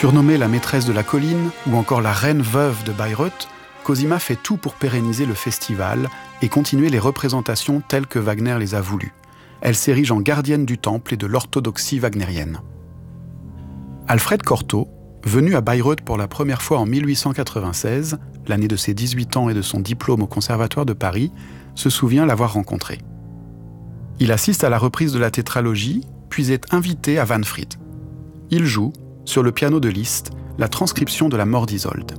Surnommée la maîtresse de la colline ou encore la reine veuve de Bayreuth, Cosima fait tout pour pérenniser le festival et continuer les représentations telles que Wagner les a voulues. Elle s'érige en gardienne du temple et de l'orthodoxie wagnérienne. Alfred Cortot, venu à Bayreuth pour la première fois en 1896, l'année de ses 18 ans et de son diplôme au Conservatoire de Paris, se souvient l'avoir rencontré. Il assiste à la reprise de la tétralogie, puis est invité à Wahnfried. Il joue, sur le piano de Liszt, la transcription de la mort d'Isolde.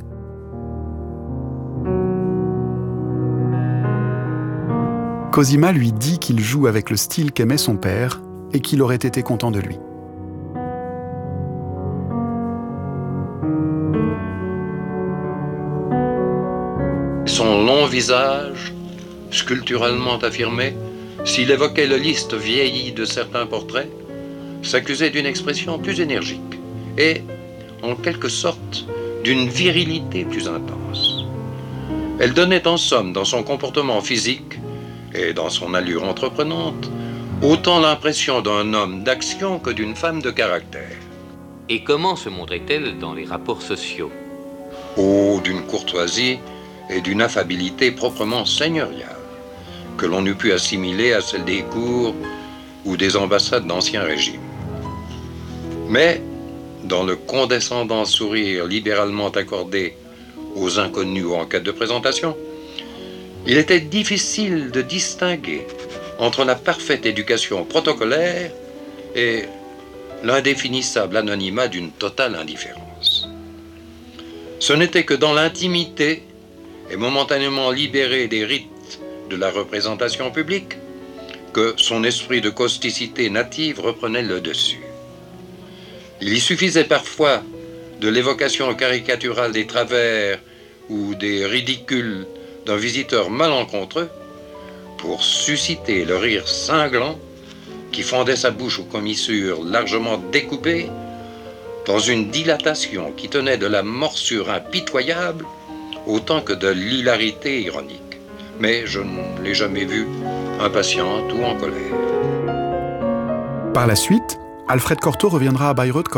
Cosima lui dit qu'il joue avec le style qu'aimait son père et qu'il aurait été content de lui. Son long visage, sculpturalement affirmé, s'il évoquait le Liszt vieilli de certains portraits, s'accusait d'une expression plus énergique et, en quelque sorte, d'une virilité plus intense. Elle donnait en somme, dans son comportement physique et dans son allure entreprenante, autant l'impression d'un homme d'action que d'une femme de caractère. Et comment se montrait-elle dans les rapports sociaux? Oh, d'une courtoisie et d'une affabilité proprement seigneuriale, que l'on eût pu assimiler à celle des cours ou des ambassades d'Ancien Régime. Mais, dans le condescendant sourire libéralement accordé aux inconnus ou en cas de présentation, il était difficile de distinguer entre la parfaite éducation protocolaire et l'indéfinissable anonymat d'une totale indifférence. Ce n'était que dans l'intimité et momentanément libéré des rites de la représentation publique que son esprit de causticité native reprenait le dessus. Il y suffisait parfois de l'évocation caricaturale des travers ou des ridicules d'un visiteur malencontreux pour susciter le rire cinglant qui fendait sa bouche aux commissures largement découpées dans une dilatation qui tenait de la morsure impitoyable autant que de l'hilarité ironique. Mais je ne l'ai jamais vue impatiente ou en colère. Par la suite, Alfred Cortot reviendra à Bayreuth